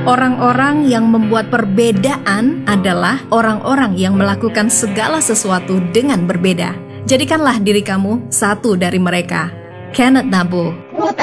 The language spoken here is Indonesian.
Orang-orang yang membuat perbedaan adalah orang-orang yang melakukan segala sesuatu dengan berbeda. Jadikanlah diri kamu satu dari mereka. Kenneth Nabu.